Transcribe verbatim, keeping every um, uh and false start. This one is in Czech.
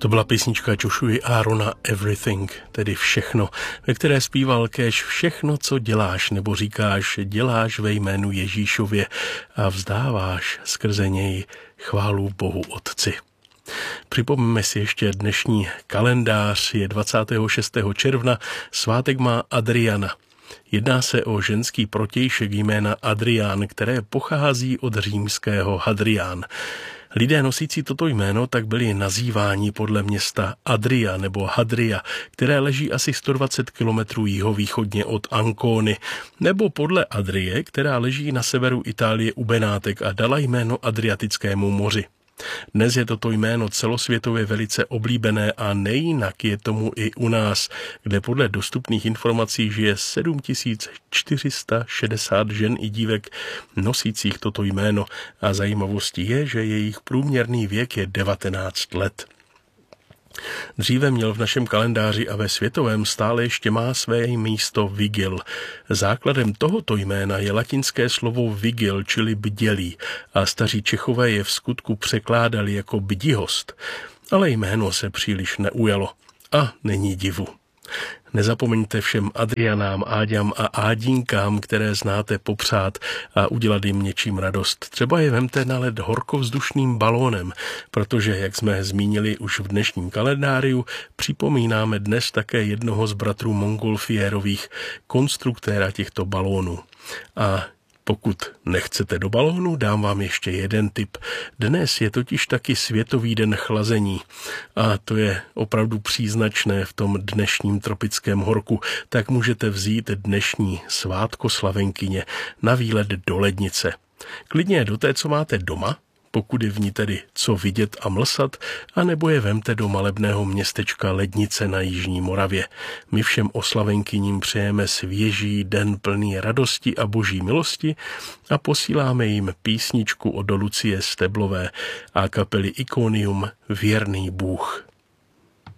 To byla písnička Joshuy Aarona Everything, tedy všechno, ve které zpíval Kéž všechno, co děláš, nebo říkáš, děláš ve jménu Ježíšově a vzdáváš skrze něj chválu Bohu Otci. Připomeňme si ještě dnešní kalendář, je dvacátého šestého června, svátek má Adriana. Jedná se o ženský protějšek jména Adrián, které pochází od římského Hadrián. Lidé nosící toto jméno tak byli nazýváni podle města Adria nebo Hadria, které leží asi sto dvacet kilometrů jihovýchodně od Ancony, nebo podle Adrie, která leží na severu Itálie u Benátek a dala jméno Adriatickému moři. Dnes je toto jméno celosvětově velice oblíbené a nejinak je tomu i u nás, kde podle dostupných informací žije sedm tisíc čtyři sta šedesát žen i dívek nosících toto jméno a zajímavostí je, že jejich průměrný věk je devatenáct let. Dříve měl v našem kalendáři a ve světovém stále ještě má své místo vigil. Základem tohoto jména je latinské slovo vigil, čili bdělý, a staří Čechové je v skutku překládali jako bdihost, ale jméno se příliš neujalo. A není divu. Nezapomeňte všem Adrianám, Áďam a Ádínkám, které znáte, popřát a udělat jim něčím radost. Třeba je vemte na led horkovzdušným balónem, protože, jak jsme zmínili už v dnešním kalendáriu, připomínáme dnes také jednoho z bratrů Montgolfiérových, konstruktéra těchto balónů. A pokud nechcete do balónu, dám vám ještě jeden tip. Dnes je totiž taky Světový den chlazení a to je opravdu příznačné v tom dnešním tropickém horku, tak můžete vzít dnešní svátkoslavenkyně na výlet do lednice. Klidně do té, co máte doma, pokud je v ní tedy co vidět a mlsat, anebo je vemte do malebného městečka Lednice na Jižní Moravě. My všem oslavenkyním přejeme svěží den plný radosti a boží milosti a posíláme jim písničku od Lucie Steblové a kapely Ikonium Věrný Bůh.